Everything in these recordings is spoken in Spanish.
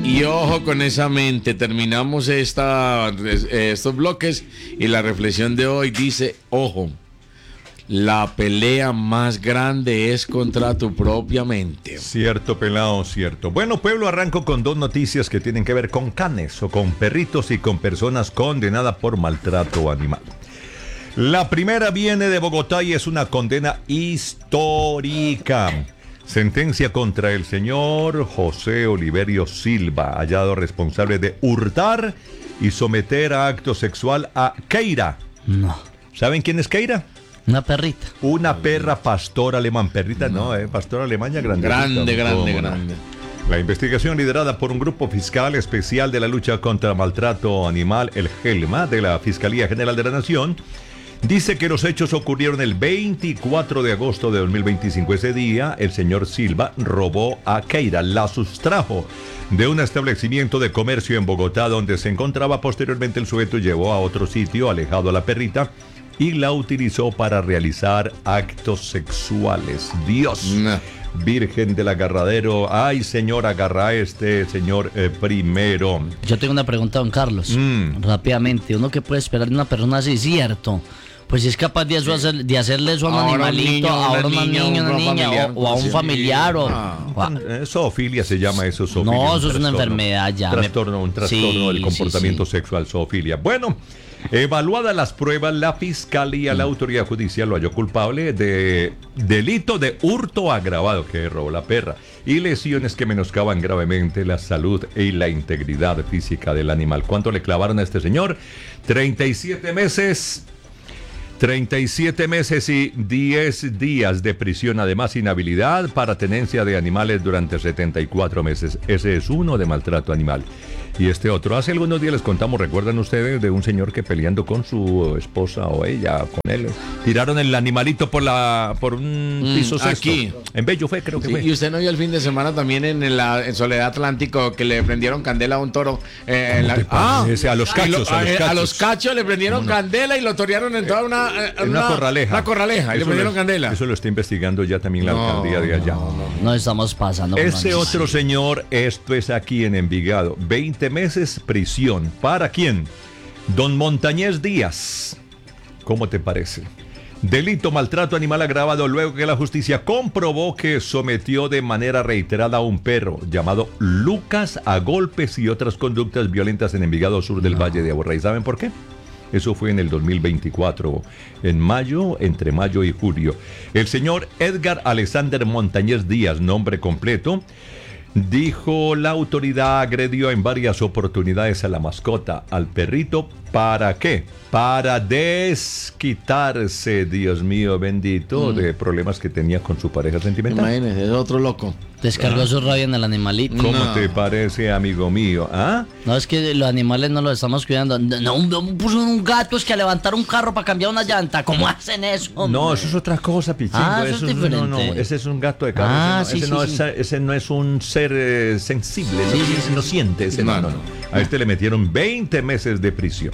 Y ojo con esa mente, terminamos estos bloques y la reflexión de hoy dice, ojo, la pelea más grande es contra tu propia mente. Cierto, pelado, cierto. Bueno, pueblo, arranco con dos noticias que tienen que ver con canes o con perritos y con personas condenadas por maltrato animal. La primera viene de Bogotá y es una condena histórica. Sentencia contra el señor José Oliverio Silva, hallado responsable de hurtar y someter a acto sexual a Keira. No. ¿Saben quién es Keira? Una perrita. Una perra pastor alemán. Perrita no, pastor alemán ya grande. Grande. La investigación liderada por un grupo fiscal especial de la lucha contra maltrato animal, el GELMA, de la Fiscalía General de la Nación, dice que los hechos ocurrieron el 24 de agosto de 2025. Ese día, el señor Silva robó a Keira, la sustrajo de un establecimiento de comercio en Bogotá donde se encontraba. Posteriormente, el sujeto llevó a otro sitio, alejado a la perrita, y la utilizó para realizar actos sexuales. Dios, Virgen del Agarradero. Ay, señor, agarra a este señor primero. Yo tengo una pregunta, don Carlos. Rápidamente, ¿uno qué puede esperar de una persona así, cierto? Pues si es capaz de hacerle eso a un animalito, a un niño, una niña, o a un familiar, Zoofilia se llama eso, zoofilia. No, eso es una enfermedad ya. Un trastorno del comportamiento sexual, zoofilia. Bueno, evaluadas las pruebas, la fiscalía, la autoridad judicial lo halló culpable de delito de hurto agravado, que robó la perra, y lesiones que menoscaban gravemente la salud y la integridad física del animal. ¿Cuánto le clavaron a este señor? 37 meses. 37 meses y 10 días de prisión, además inhabilidad para tenencia de animales durante 74 meses. Ese es uno de maltrato animal. Y este otro, hace algunos días les contamos, ¿recuerdan ustedes de un señor que peleando con su esposa o ella, con él, tiraron el animalito por un piso sexto? Aquí. En Bello fue, creo que fue. Y usted no vio el fin de semana también en Soledad Atlántico que le prendieron candela a un toro. A los cachos. A los cachos le prendieron candela y lo torearon en toda una corraleja. Una corraleja, y le prendieron candela. Eso lo está investigando ya también la alcaldía de allá. No estamos pasando. Ese otro señor, esto es aquí en Envigado, 20 meses prisión. ¿Para quién? Don Montañez Díaz. ¿Cómo te parece? Delito maltrato animal agravado luego que la justicia comprobó que sometió de manera reiterada a un perro llamado Lucas a golpes y otras conductas violentas en Envigado Sur del Valle de Aburrá. ¿Y saben por qué? Eso fue en el 2024, en mayo, entre mayo y julio. El señor Edgar Alexander Montañez Díaz, nombre completo, dijo la autoridad, agredió en varias oportunidades a la mascota, al perrito. ¿Para qué? Para desquitarse, Dios mío bendito, de problemas que tenía con su pareja sentimental. Imagínese, es otro loco. Descargó su rabia en el animalito. ¿Cómo te parece, amigo mío? ¿Ah? No, es que los animales no los estamos cuidando. No, puso un gato es que a levantar un carro para cambiar una llanta. ¿Cómo hacen eso? No, eso es otra cosa, Pichingo. Eso es diferente. No, ese es un gato de carro. Ese no es un ser sensible, no siente. No. A este le metieron 20 meses de prisión.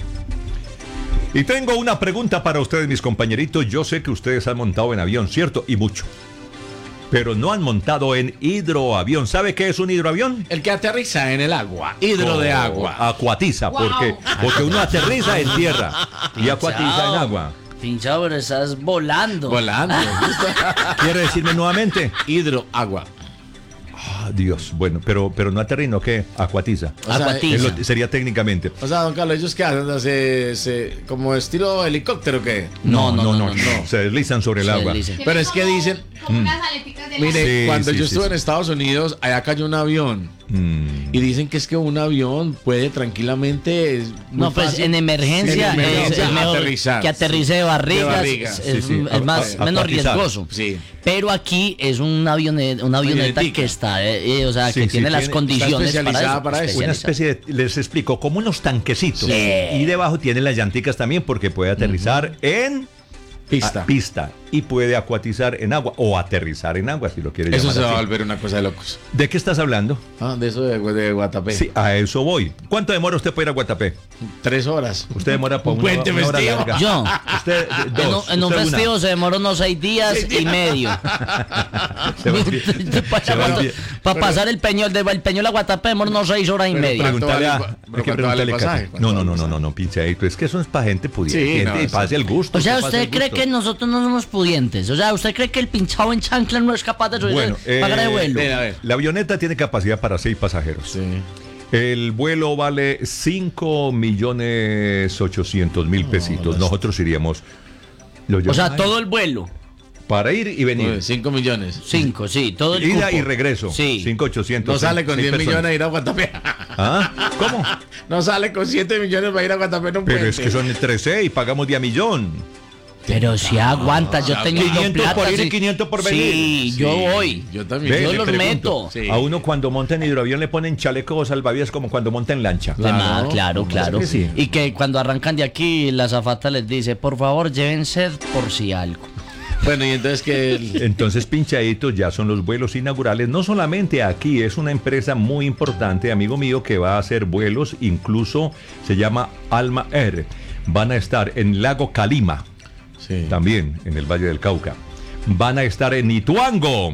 Y tengo una pregunta para ustedes, mis compañeritos. Yo sé que ustedes han montado en avión, ¿cierto? Y mucho. Pero no han montado en hidroavión. ¿Sabe qué es un hidroavión? El que aterriza en el agua. Hidro de agua. Acuatiza, porque uno aterriza en tierra y acuatiza en agua. Pinchado, pero estás volando. ¿Quiere decirme nuevamente? Hidroagua. Dios, bueno, pero no aterrino, ¿qué? Acuatiza. Acuatiza. Sería técnicamente. O sea, don Carlos, ¿ellos qué hacen? ¿Como estilo helicóptero o qué? No. Se deslizan sobre el agua. Pero es que dicen... Como unas aleticas de Mire, cuando yo estuve en Estados Unidos, allá cayó un avión. Y dicen que es que un avión puede tranquilamente... No, pues fácil. En emergencia es mejor aterrizar, que aterrice de barrigas. Es menos riesgoso. Sí. Pero aquí es una avioneta que está, o sea, que tiene las condiciones para eso. Una especie de, les explico, como unos tanquecitos. Sí. Y debajo tiene las llanticas también porque puede aterrizar en... Pista. y puede acuatizar en agua o aterrizar en agua, si lo quiere Eso llamar se va a así. volver una cosa de locos. ¿De qué estás hablando? De eso de Guatapé. Sí, a eso voy. ¿Cuánto demora usted para ir a Guatapé? 3 horas. Usted demora por Un puente una hora festivo. larga. Yo. Usted, dos. En un usted una. festivo se demora unos 6 días y medio. Se va bien. Se va bien. Para pasar el Peñol, del Peñol a Guatapé demora unos 6 horas y Pero media. Pregúntale a... ¿Pero hay que cuánto vale el preguntarle pasaje? casi. No, pinchadito. Es que eso es para gente pudiente. Sí, no, y eso- pase el gusto. O sea, pase ¿usted el cree gusto. que nosotros no somos pudientes? O sea, ¿usted cree que el pinchado en chancla no es capaz de subir Bueno, pagar de vuelo? a ver. La avioneta tiene capacidad para 6 pasajeros. Sí. El vuelo vale 5.800.000 pesitos. Nosotros iríamos. O sea, todo el vuelo. Para ir y venir. 5 millones. 5, sí, todo el Ida cupo. y regreso. Sí. 5.800. No sale con 6 10 personas. millones a ir a Guatapé. ¿Ah? ¿Cómo? No sale con 7 millones para ir a Guatapé en un Pero puente. es que son 13 y pagamos de a millón. Pero si aguanta, yo tengo 500 por ir y sí. 500 por venir. Sí, yo voy. Yo también. Ve, Yo le los pregunto, meto. Sí. A uno cuando monta en hidroavión le ponen chaleco salvavidas como cuando monta en lancha. Claro. que sí. Y que cuando arrancan de aquí, la azafata les dice, por favor, llévense por si algo. Bueno, y entonces que... Entonces, pinchaditos, ya son los vuelos inaugurales. No solamente aquí, es una empresa muy importante, amigo mío, que va a hacer vuelos, incluso se llama Alma Air. Van a estar en Lago Calima, Sí. también en el Valle del Cauca. Van a estar en Ituango.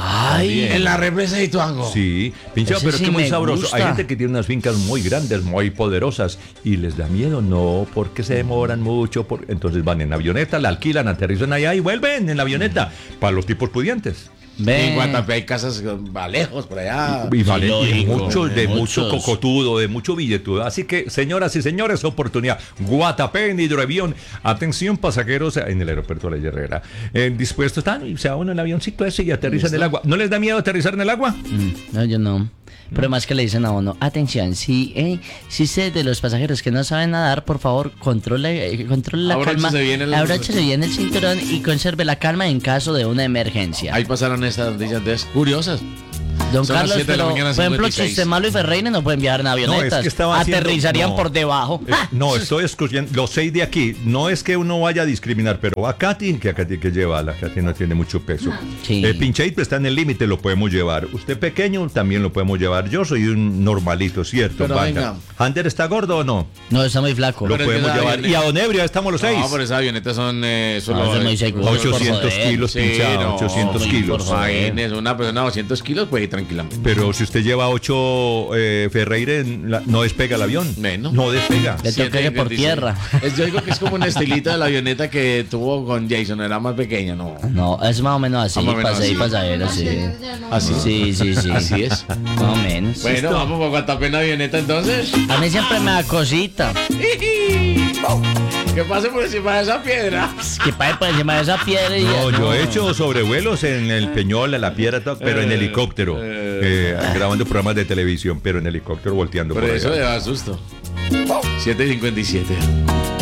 Ay, En la represa de Ituango. Sí, pinchado, Ese pero es sí que muy me sabroso. gusta. Hay gente que tiene unas fincas muy grandes, muy poderosas y les da miedo. No, porque se demoran mucho. Entonces van en avioneta, la alquilan, aterrizan allá y vuelven en la avioneta. Para los tipos pudientes. ven. En Guatapé hay casas lejos por allá. Y vale, y lógico, muchos, de mucho muchos. cocotudo, de mucho billetudo. Así que, señoras y señores, oportunidad. Guatapé en hidroavión. Atención, pasajeros en el aeropuerto de la Herrera. Dispuestos están y se va uno en el avioncito ese y aterriza en el agua. ¿No les da miedo aterrizar en el agua? No, yo no. Pero más que le dicen a uno, atención, si usted de los pasajeros que no saben nadar, por favor, controle la calma, Abróchese bien el- abróchese bien el cinturón y conserve la calma en caso de una emergencia. Ahí pasaron estas noticias entonces, curiosas. Don son las Carlos, 7 de la pero, mañana, por ejemplo, 56. Chustemalo y Ferreira no pueden viajar en avionetas. que estaba haciendo- aterrizarían no. por debajo. No, estoy escuchando los 6 de aquí. No es que uno vaya a discriminar, pero a Katy, que lleva, la Katy no tiene mucho peso. Sí. El pinchadito está en el límite, lo podemos llevar. Usted pequeño, también lo podemos llevar. Yo soy un normalito, ¿cierto? Pero Vaca? venga. ¿Ander está gordo o no? No, está muy flaco. Lo Pero es que podemos esa llevar. avioneta- Y a Don Ebrio, estamos los 6. No, pero esas avionetas son solo... No, eso no dice seguro, por 800 joder. kilos Sí, pinchado, no, 800 muy kilos. por favor. Imagínese, una persona de 200 kilos puede ir tranquilamente. Pero si usted lleva 8 Ferreira, no despega el avión. Menos. No despega. Le toca ir por 7:26. tierra. Yo digo que es como un estilito de la avioneta que tuvo con Jason, era más pequeña, ¿no? No, es más o menos así, Más o menos para 6 así. pasajeros, sí. Así. Sí. Así es. Más o menos. Bueno, vamos para Guatapé en avioneta entonces. A mí siempre me da cosita. Que pase por encima de esa piedra. Que pase por encima de esa piedra y No, ya, yo he hecho sobrevuelos en el Peñol, en la Piedra, pero en helicóptero. Grabando programas de televisión, pero en helicóptero volteando Pero por eso allá. le da susto. 7:57.